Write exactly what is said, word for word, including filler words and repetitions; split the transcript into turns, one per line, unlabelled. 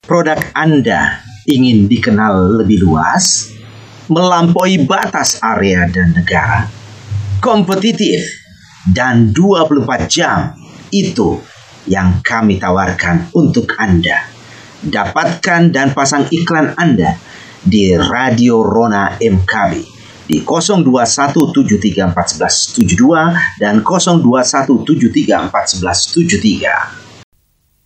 Produk Anda ingin dikenal lebih luas, melampaui batas area dan negara, kompetitif, dan dua puluh empat jam. Itu yang kami tawarkan untuk Anda. Dapatkan dan pasang iklan Anda di Radio Rona M K B di nol dua satu tujuh tiga empat satu satu tujuh dua dan nol dua satu tujuh tiga empat satu satu tujuh tiga.